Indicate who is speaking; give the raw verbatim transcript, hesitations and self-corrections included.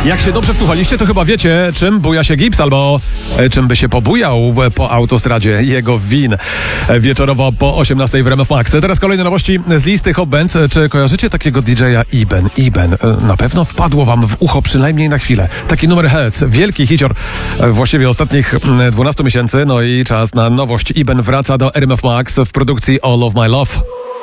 Speaker 1: Jak się dobrze wsłuchaliście, to chyba wiecie, czym buja się Gibbs, albo e, czym by się pobujał po autostradzie jego win. E, wieczorowo po osiemnastej w R M F Max. Teraz kolejne nowości z listy Hot Bands. Czy kojarzycie takiego D J a Iben? Iben. E, na pewno wpadło wam w ucho przynajmniej na chwilę. Taki numer Heads. Wielki hicior e, właściwie ostatnich dwunastu miesięcy. No i czas na nowość. Iben wraca do R M F Max w produkcji All of My Love.